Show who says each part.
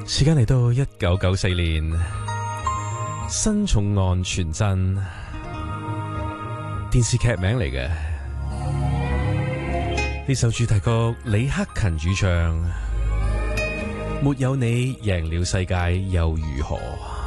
Speaker 1: 時間嚟到1994年，新重案全真，電視劇名嚟嘅。呢首主題曲李克勤主唱，沒有你贏了世界又如何？